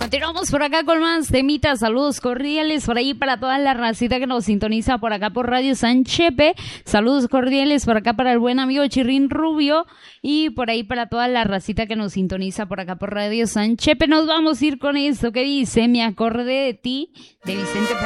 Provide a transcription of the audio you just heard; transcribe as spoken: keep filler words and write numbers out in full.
Continuamos por acá con más temitas, saludos cordiales por ahí para toda la racita que nos sintoniza por acá por Radio San Chepe, saludos cordiales por acá para el buen amigo Chirrín Rubio y por ahí para toda la racita que nos sintoniza por acá por Radio San Chepe. Nos vamos a ir con esto que dice Me acordé de ti, de Vicente Fernández.